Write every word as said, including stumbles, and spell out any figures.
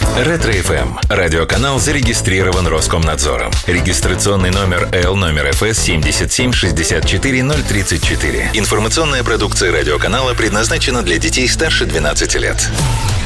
Ретро-эф эм. Радиоканал зарегистрирован Роскомнадзором. Регистрационный номер Л номер эф эс семь семь шесть четыре ноль три четыре. Информационная продукция радиоканала предназначена для детей старше двенадцати лет.